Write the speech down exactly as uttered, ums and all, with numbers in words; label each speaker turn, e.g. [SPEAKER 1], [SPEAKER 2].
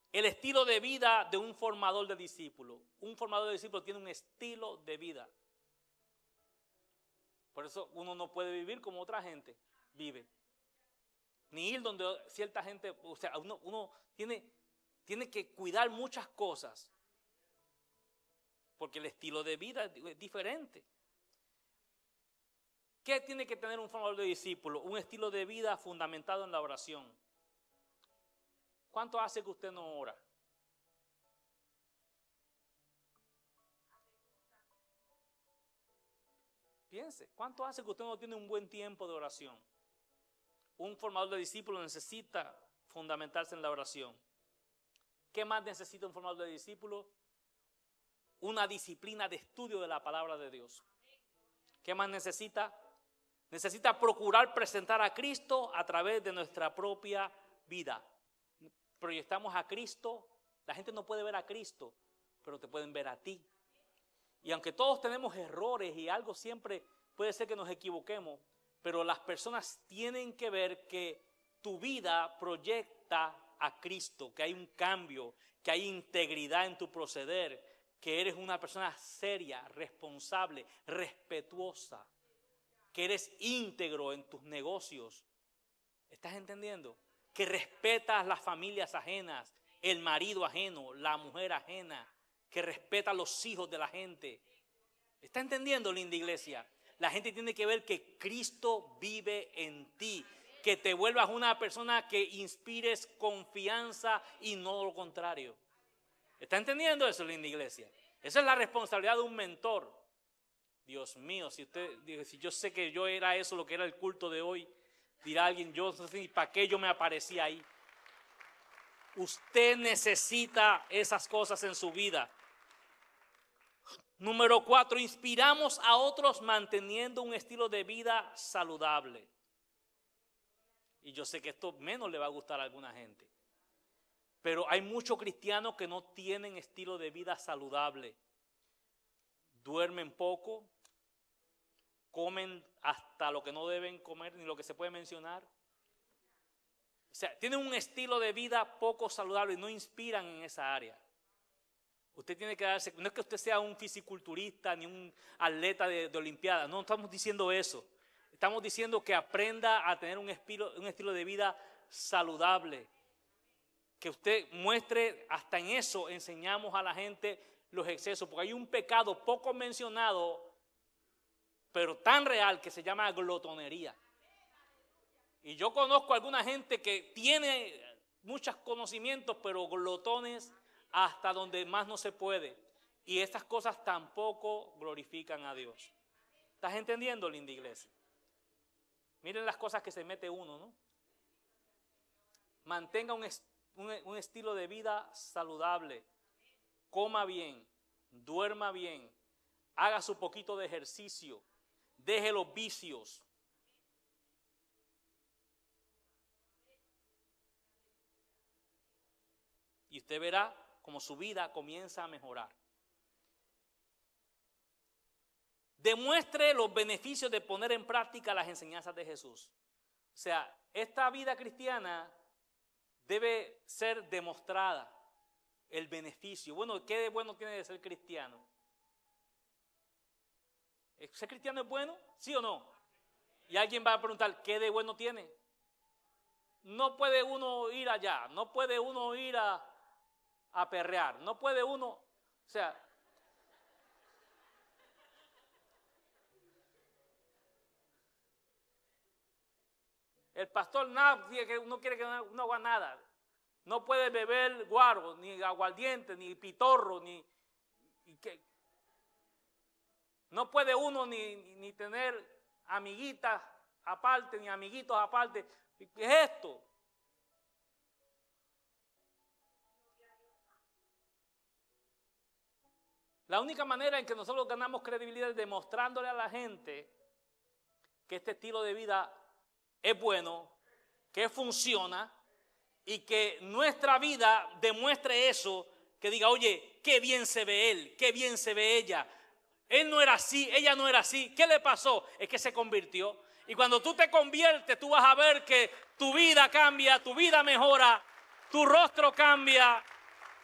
[SPEAKER 1] El estilo de vida de un formador de discípulos. Un formador de discípulos tiene un estilo de vida. Por eso uno no puede vivir como otra gente vive. Ni ir donde cierta gente, o sea, uno, uno tiene, tiene que cuidar muchas cosas. Porque el estilo de vida es diferente. ¿Qué tiene que tener un formador de discípulos? Un estilo de vida fundamentado en la oración. ¿Cuánto hace que usted no ora? Piense, ¿cuánto hace que usted no tiene un buen tiempo de oración? Un formador de discípulos necesita fundamentarse en la oración. ¿Qué más necesita un formador de discípulos? Una disciplina de estudio de la palabra de Dios. ¿Qué más necesita? Necesita procurar presentar a Cristo a través de nuestra propia vida. Proyectamos a Cristo. La gente no puede ver a Cristo, pero te pueden ver a ti. Y aunque todos tenemos errores y algo siempre puede ser que nos equivoquemos, pero las personas tienen que ver que tu vida proyecta a Cristo, que hay un cambio, que hay integridad en tu proceder, que eres una persona seria, responsable, respetuosa, que eres íntegro en tus negocios. ¿Estás entendiendo? Que respetas las familias ajenas, el marido ajeno, la mujer ajena, que respeta a los hijos de la gente. ¿Está entendiendo, linda iglesia? La gente tiene que ver que Cristo vive en ti, que te vuelvas una persona que inspires confianza y no lo contrario. ¿Está entendiendo eso, linda iglesia? Esa es la responsabilidad de un mentor. Dios mío, si usted, si yo sé que yo era eso, lo que era el culto de hoy, dirá alguien, yo no sé ni para qué yo me aparecí ahí. Usted necesita esas cosas en su vida. Número cuatro, inspiramos a otros manteniendo un estilo de vida saludable. Y yo sé que esto menos le va a gustar a alguna gente. Pero hay muchos cristianos que no tienen estilo de vida saludable. Duermen poco, comen hasta lo que no deben comer, ni lo que se puede mencionar. O sea, tienen un estilo de vida poco saludable y no inspiran en esa área. Usted tiene que darse, no es que usted sea un fisiculturista ni un atleta de, de olimpiada, no estamos diciendo eso. Estamos diciendo que aprenda a tener un estilo, un estilo de vida saludable. Que usted muestre, hasta en eso enseñamos a la gente los excesos, porque hay un pecado poco mencionado, pero tan real, que se llama glotonería. Y yo conozco a alguna gente que tiene muchos conocimientos, pero glotones hasta donde más no se puede. Y estas cosas tampoco glorifican a Dios. ¿Estás entendiendo, linda iglesia? Miren las cosas que se mete uno, ¿no? Mantenga un, un, un estilo de vida saludable. Coma bien, duerma bien, haga su poquito de ejercicio, deje los vicios. Y usted verá cómo su vida comienza a mejorar. Demuestre los beneficios de poner en práctica las enseñanzas de Jesús. O sea, esta vida cristiana debe ser demostrada. El beneficio. Bueno, ¿qué de bueno tiene de ser cristiano? ¿Ser cristiano es bueno? ¿Sí o no? Y alguien va a preguntar, ¿qué de bueno tiene? No puede uno ir allá, no puede uno ir a, a perrear, no puede uno, o sea, el pastor nada, no quiere que uno haga nada. No puede beber guaro, ni aguardiente, ni pitorro, ni, ni que, no puede uno ni, ni tener amiguitas aparte, ni amiguitos aparte. ¿Qué es esto? La única manera en que nosotros ganamos credibilidad es demostrándole a la gente que este estilo de vida es bueno, que funciona, y que nuestra vida demuestre eso, que diga, oye, qué bien se ve él, qué bien se ve ella. Él no era así, ella no era así. ¿Qué le pasó? Es que se convirtió. Y cuando tú te conviertes, tú vas a ver que tu vida cambia, tu vida mejora, tu rostro cambia.